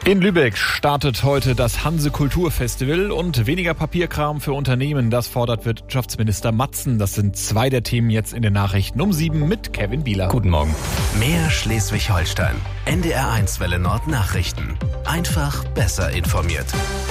In Lübeck startet heute das Hanse-Kulturfestival und weniger Papierkram für Unternehmen, das fordert Wirtschaftsminister Matzen. Das sind zwei der Themen jetzt in den Nachrichten um 7 mit Kevin Bieler. Guten Morgen. Mehr Schleswig-Holstein. NDR1 Welle Nord Nachrichten. Einfach besser informiert.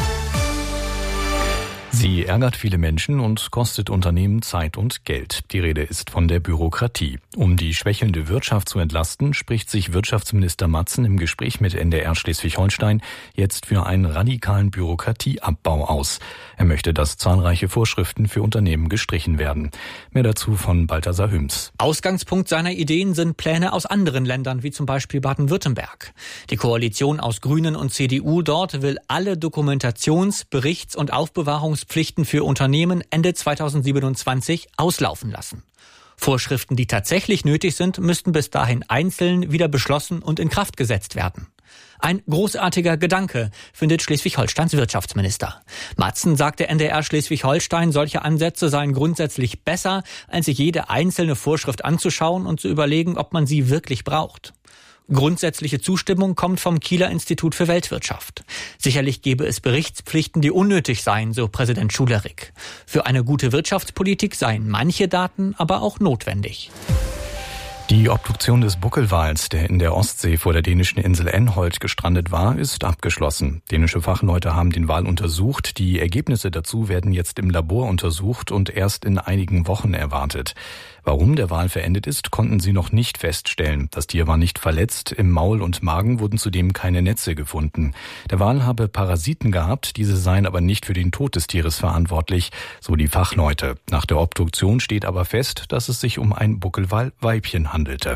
Sie ärgert viele Menschen und kostet Unternehmen Zeit und Geld. Die Rede ist von der Bürokratie. Um die schwächelnde Wirtschaft zu entlasten, spricht sich Wirtschaftsminister Matzen im Gespräch mit NDR Schleswig-Holstein jetzt für einen radikalen Bürokratieabbau aus. Er möchte, dass zahlreiche Vorschriften für Unternehmen gestrichen werden. Mehr dazu von Balthasar Hüms. Ausgangspunkt seiner Ideen sind Pläne aus anderen Ländern, wie zum Beispiel Baden-Württemberg. Die Koalition aus Grünen und CDU dort will alle Dokumentations-, Berichts- und Aufbewahrungspflichten für Unternehmen Ende 2027 auslaufen lassen. Vorschriften, die tatsächlich nötig sind, müssten bis dahin einzeln wieder beschlossen und in Kraft gesetzt werden. Ein großartiger Gedanke, findet Schleswig-Holsteins Wirtschaftsminister. Matzen sagte NDR Schleswig-Holstein, solche Ansätze seien grundsätzlich besser, als sich jede einzelne Vorschrift anzuschauen und zu überlegen, ob man sie wirklich braucht. Grundsätzliche Zustimmung kommt vom Kieler Institut für Weltwirtschaft. Sicherlich gäbe es Berichtspflichten, die unnötig seien, so Präsident Schulerich. Für eine gute Wirtschaftspolitik seien manche Daten aber auch notwendig. Die Obduktion des Buckelwals, der in der Ostsee vor der dänischen Insel Enholt gestrandet war, ist abgeschlossen. Dänische Fachleute haben den Wal untersucht. Die Ergebnisse dazu werden jetzt im Labor untersucht und erst in einigen Wochen erwartet. Warum der Wal verendet ist, konnten sie noch nicht feststellen. Das Tier war nicht verletzt. Im Maul und Magen wurden zudem keine Netze gefunden. Der Wal habe Parasiten gehabt. Diese seien aber nicht für den Tod des Tieres verantwortlich, so die Fachleute. Nach der Obduktion steht aber fest, dass es sich um ein Buckelwal-Weibchen handelte.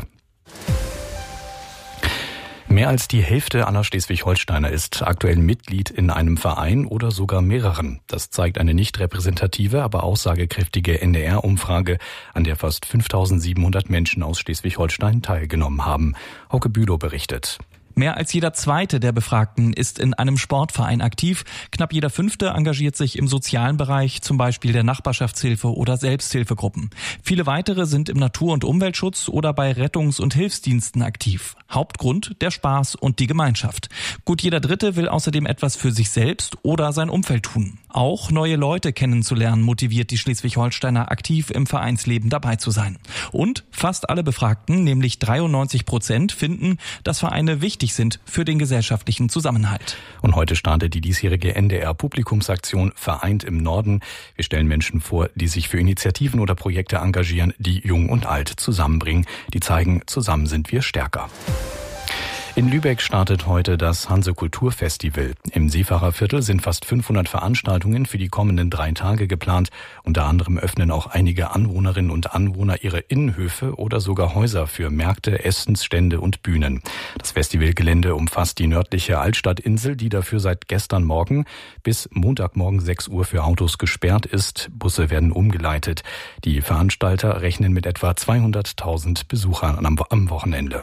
Mehr als die Hälfte aller Schleswig-Holsteiner ist aktuell Mitglied in einem Verein oder sogar mehreren. Das zeigt eine nicht repräsentative, aber aussagekräftige NDR-Umfrage, an der fast 5.700 Menschen aus Schleswig-Holstein teilgenommen haben. Hauke Bülow berichtet. Mehr als jeder Zweite der Befragten ist in einem Sportverein aktiv. Knapp jeder Fünfte engagiert sich im sozialen Bereich, zum Beispiel der Nachbarschaftshilfe oder Selbsthilfegruppen. Viele weitere sind im Natur- und Umweltschutz oder bei Rettungs- und Hilfsdiensten aktiv. Hauptgrund der Spaß und die Gemeinschaft. Gut jeder Dritte will außerdem etwas für sich selbst oder sein Umfeld tun. Auch neue Leute kennenzulernen motiviert die Schleswig-Holsteiner, aktiv im Vereinsleben dabei zu sein. Und fast alle Befragten, nämlich 93%, finden, dass Vereine wichtig sind für den gesellschaftlichen Zusammenhalt. Und heute startet die diesjährige NDR-Publikumsaktion Vereint im Norden. Wir stellen Menschen vor, die sich für Initiativen oder Projekte engagieren, die Jung und Alt zusammenbringen. Die zeigen, zusammen sind wir stärker. In Lübeck startet heute das Hanse-Kulturfestival. Im Seefahrerviertel sind fast 500 Veranstaltungen für die kommenden 3 Tage geplant. Unter anderem öffnen auch einige Anwohnerinnen und Anwohner ihre Innenhöfe oder sogar Häuser für Märkte, Essensstände und Bühnen. Das Festivalgelände umfasst die nördliche Altstadtinsel, die dafür seit gestern Morgen bis Montagmorgen 6 Uhr für Autos gesperrt ist. Busse werden umgeleitet. Die Veranstalter rechnen mit etwa 200.000 Besuchern am Wochenende.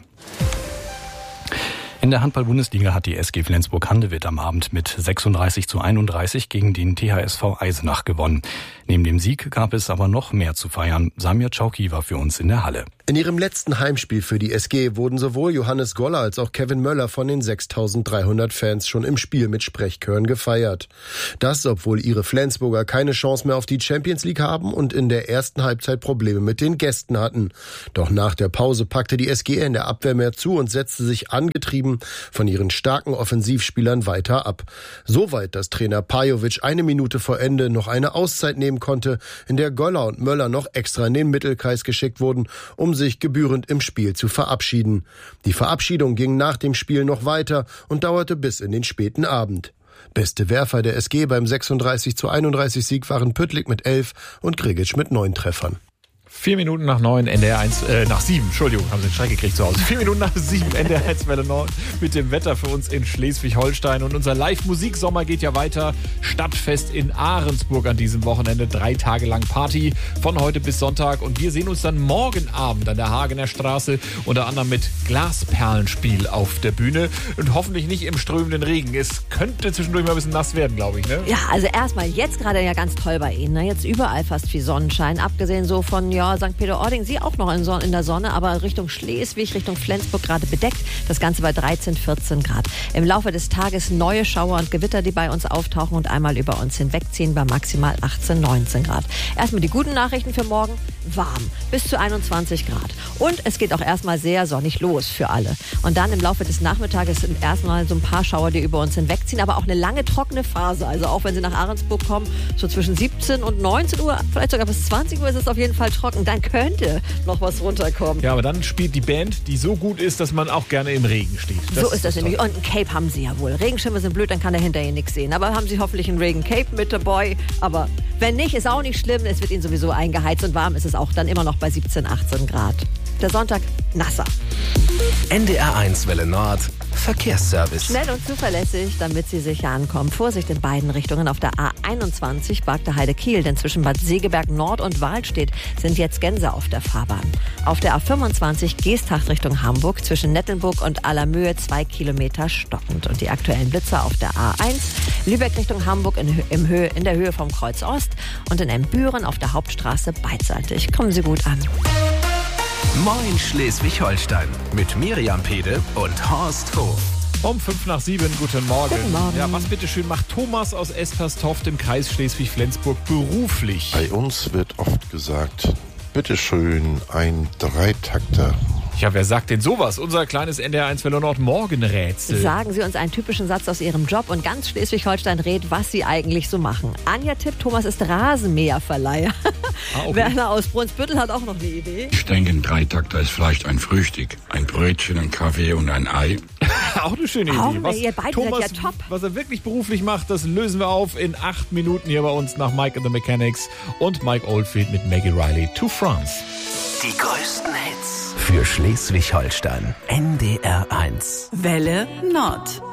In der Handball-Bundesliga hat die SG Flensburg-Handewitt am Abend mit 36:31 gegen den THSV Eisenach gewonnen. Neben dem Sieg gab es aber noch mehr zu feiern. Samir Czauki war für uns in der Halle. In ihrem letzten Heimspiel für die SG wurden sowohl Johannes Goller als auch Kevin Möller von den 6.300 Fans schon im Spiel mit Sprechchören gefeiert. Das, obwohl ihre Flensburger keine Chance mehr auf die Champions League haben und in der ersten Halbzeit Probleme mit den Gästen hatten. Doch nach der Pause packte die SG in der Abwehr mehr zu und setzte sich angetrieben von ihren starken Offensivspielern weiter ab. Soweit, dass Trainer Pajovic 1 Minute vor Ende noch eine Auszeit nehmen konnte, in der Goller und Möller noch extra in den Mittelkreis geschickt wurden, um sich gebührend im Spiel zu verabschieden. Die Verabschiedung ging nach dem Spiel noch weiter und dauerte bis in den späten Abend. Beste Werfer der SG beim 36:31 Sieg waren Püttlik mit 11 und Grigic mit 9 Treffern. 4 Minuten nach 9, nach 7, Entschuldigung, haben Sie einen Streik gekriegt zu Hause. 4 Minuten nach 7, NDR1 Welle Nord mit dem Wetter für uns in Schleswig-Holstein. Und unser Live-Musiksommer geht ja weiter. Stadtfest in Ahrensburg an diesem Wochenende. 3 Tage lang Party von heute bis Sonntag. Und wir sehen uns dann morgen Abend an der Hagener Straße, unter anderem mit Glasperlenspiel auf der Bühne. Und hoffentlich nicht im strömenden Regen. Es könnte zwischendurch mal ein bisschen nass werden, glaube ich, ne? Ja, also erstmal jetzt gerade ja ganz toll bei Ihnen. Ne? Jetzt überall fast wie Sonnenschein. Abgesehen so von, ja, Genau, St. Peter-Ording, sie auch noch in der Sonne, aber Richtung Schleswig, Richtung Flensburg gerade bedeckt. Das Ganze bei 13, 14 Grad. Im Laufe des Tages neue Schauer und Gewitter, die bei uns auftauchen und einmal über uns hinwegziehen bei maximal 18, 19 Grad. Erstmal die guten Nachrichten für morgen. Warm, bis zu 21 Grad. Und es geht auch erstmal sehr sonnig los für alle. Und dann im Laufe des Nachmittages sind erstmal so ein paar Schauer, die über uns hinwegziehen, aber auch eine lange trockene Phase. Also auch wenn Sie nach Ahrensburg kommen, so zwischen 17 und 19 Uhr, vielleicht sogar bis 20 Uhr ist es auf jeden Fall trocken. Dann könnte noch was runterkommen. Ja, aber dann spielt die Band, die so gut ist, dass man auch gerne im Regen steht. So ist das nämlich. Und ein Cape haben Sie ja wohl. Regenschirme sind blöd, dann kann er hinterher nichts sehen. Aber haben Sie hoffentlich ein Regen-Cape mit dabei. Aber wenn nicht, ist auch nicht schlimm. Es wird Ihnen sowieso eingeheizt und warm ist es auch dann immer noch bei 17, 18 Grad. Der Sonntag nasser. NDR1 Welle Nord, Verkehrsservice. Schnell und zuverlässig, damit Sie sicher ankommen. Vorsicht in beiden Richtungen auf der A21 Bargteheide-Kiel, denn zwischen Bad Segeberg Nord und Wahlstedt sind jetzt Gänse auf der Fahrbahn. Auf der A25 Geesthacht Richtung Hamburg, zwischen Nettelnburg und Allermöhe 2 Kilometer stockend. Und die aktuellen Blitzer auf der A1 Lübeck Richtung Hamburg in der Höhe vom Kreuz Ost und in Embüren auf der Hauptstraße beidseitig. Kommen Sie gut an. Moin Schleswig-Holstein mit Miriam Pede und Horst Hof. Um 5:05, guten Morgen. Guten Morgen. Ja, was bitteschön macht Thomas aus Esperstoft im Kreis Schleswig-Flensburg beruflich? Bei uns wird oft gesagt, bitteschön, ein Dreitakter. Ja, wer sagt denn sowas? Unser kleines NDR1 Welle Nord Morgenrätsel. Sagen Sie uns einen typischen Satz aus Ihrem Job und ganz Schleswig-Holstein rät, was Sie eigentlich so machen. Anja tippt, Thomas ist Rasenmäherverleiher. Okay. Werner aus Brunsbüttel hat auch noch eine Idee. Ich denke, ein Dreitakter ist vielleicht ein Frühstück. Ein Brötchen, ein Kaffee und ein Ei. Auch eine schöne Auch Idee. ihr beide Thomas, seid ja top. was er wirklich beruflich macht, das lösen wir auf in 8 Minuten hier bei uns nach Mike and the Mechanics und Mike Oldfield mit Maggie Riley to France. Die größten Hits für Schleswig-Holstein. NDR1. Welle Nord.